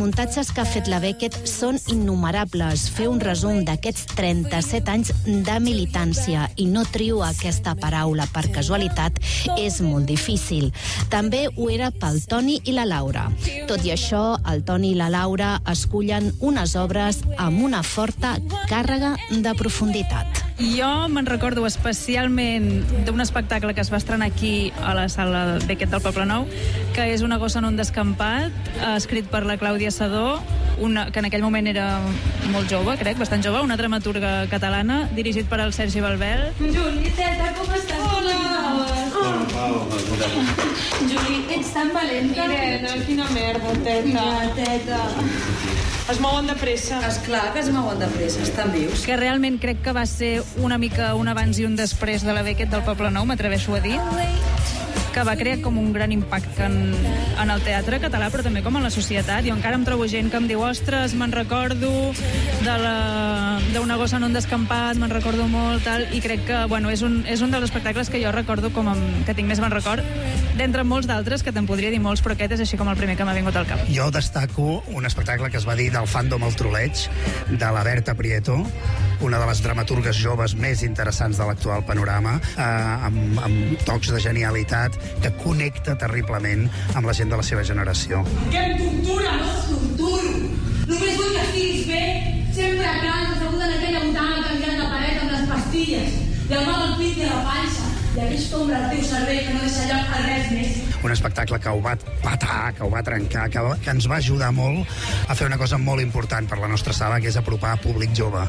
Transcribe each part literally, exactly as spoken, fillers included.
muntatges que ha fet la Beckett són innumerables. Fer un resum d'aquests trenta-set anys de militància i no trio aquesta paraula per casualitat és molt difícil. També ho era pel Toni i la Laura. Tot i això, el Toni i la Laura escullen unes obres amb una forta càrrega de profunditat. Jo me'n recordo especialment d'un espectacle que es va estrenar aquí a la sala Beckett del Poble Nou, que és Una gossa en un descampat, escrit per la Clàudia Sedó, una, que en aquell moment era molt jove, crec, bastant jove, una dramaturga catalana, dirigit per el Sergi Balbel. Juli, teta, com estàs? Hola! Juli, ets tan valenta. Irene, quina merda, teta. Mira, teta. Es mouen de pressa. Esclar que es mouen de pressa, estan vius. Que realment crec que va ser una mica un abans i un després de la Beckett del Poble Nou, m'atreveixo a dir, que va crear com un gran impacte en, en el teatre català, però també com en la societat. Jo encara em trobo gent que em diu, ostres, me'n recordo d'Una gossa en un descampat, me'n recordo molt, tal, i crec que, bueno, és un, és un dels espectacles que jo recordo com a, que tinc més bon record, d'entre molts d'altres, que te'n podria dir molts, però aquest és així com el primer que m'ha vingut al cap. Jo destaco un espectacle que es va dir del fandom al troleig, de la Berta Prieto, una de les dramaturgues joves més interessants de l'actual panorama, eh, amb, amb tocs de genialitat, que connecta terriblement amb la gent de la seva generació. Que em tortura, no es torturo. Només vull que estiguis bé, sempre a casa, asseguda en aquella botana canviant de paret amb les pastilles, i el mal al pit i a la panxa, i aquesta ombra al teu cervell que no deixa lloc a res més. Un espectacle que ho va patar, que ho va trencar, que, que ens va ajudar molt a fer una cosa molt important per la nostra sala, que és apropar a públic jove.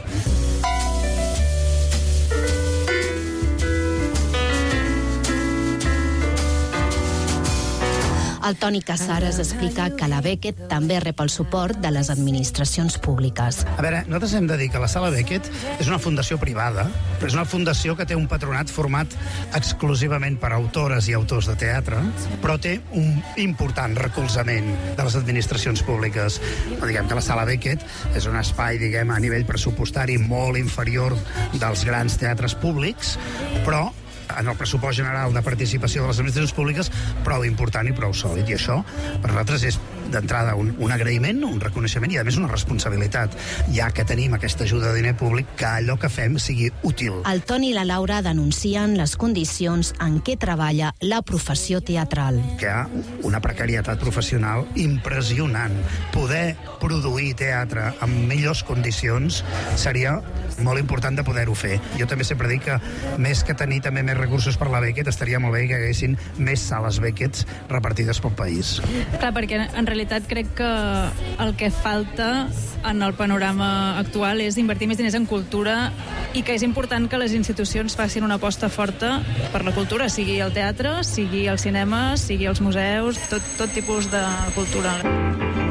El Toni Casares explica que la Beckett també rep el suport de les administracions públiques. A veure, nosaltres hem de dir que la Sala Beckett és una fundació privada, però és una fundació que té un patronat format exclusivament per autores i autors de teatre, però té un important recolzament de les administracions públiques. Diguem que la Sala Beckett és un espai, diguem, a nivell pressupostari molt inferior dels grans teatres públics, però en el pressupost general de participació de les administracions públiques prou important i prou sòlid. I això, per nosaltres, és d'entrada un, un agraïment, un reconeixement i, a més, una responsabilitat, ja que tenim aquesta ajuda de diner públic, que allò que fem sigui útil. El Toni i la Laura denuncien les condicions en què treballa la professió teatral. Que hi ha una precarietat professional impressionant. Poder produir teatre amb millors condicions seria molt important de poder-ho fer. Jo també sempre dic que, més que tenir també més recursos per la Beckett, estaria molt bé que haguessin més sales Beckett repartides pel país. Clar, perquè en realitat crec que el que falta en el panorama actual és invertir més diners en cultura i que és important que les institucions facin una aposta forta per la cultura, sigui el teatre, sigui el cinema, sigui els museus, tot, tot tipus de cultura.